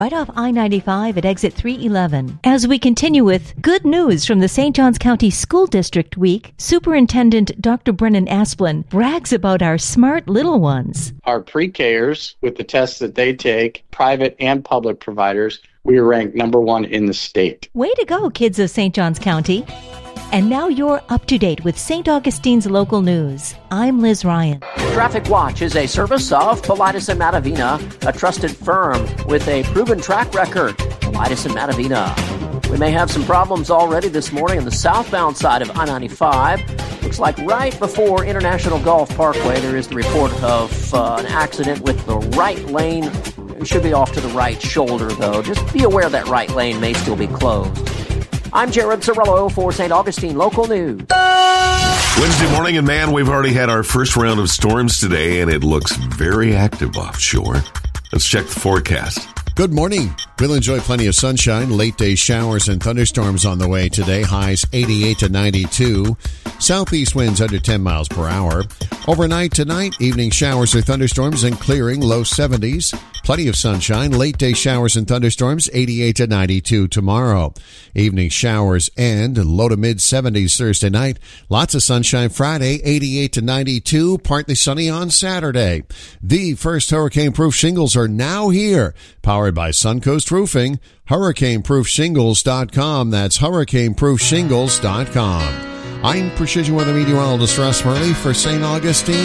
right off I-95 at exit 311. As we continue with good news from the St. Johns County School District Week, Superintendent Dr. Brennan Asplin brags about our smart little ones. Our pre-Kers, with the tests that they take, private and public providers, we are ranked number 1 in the state. Way to go, kids of St. Johns County. And now you're up to date with St. Augustine's local news. I'm Liz Ryan. Traffic Watch is a service of Paulides and Matavina, a trusted firm with a proven track record. Paulides and Matavina. We may have some problems already this morning on the southbound side of I-95. Looks like right before International Golf Parkway, there is the report of an accident with the right lane. It should be off to the right shoulder, though. Just be aware that right lane may still be closed. I'm Jared Cirillo for St. Augustine Local News. Wednesday morning, and man, we've already had our first round of storms today, and it looks very active offshore. Let's check the forecast. Good morning. We'll enjoy plenty of sunshine. Late day showers and thunderstorms on the way today. Highs 88 to 92. Southeast winds under 10 miles per hour. Overnight tonight, evening showers or thunderstorms and clearing, low 70s. Plenty of sunshine. Late day showers and thunderstorms, 88 to 92 tomorrow. Evening showers and low to mid 70s Thursday night. Lots of sunshine Friday, 88 to 92. Partly sunny on Saturday. The first hurricane-proof shingles are now here. Powered by Suncoast Roofing. HurricaneProofShingles.com. That's HurricaneProofShingles.com. I'm Precision Weather Meteorologist Russ Murley for St. Augustine.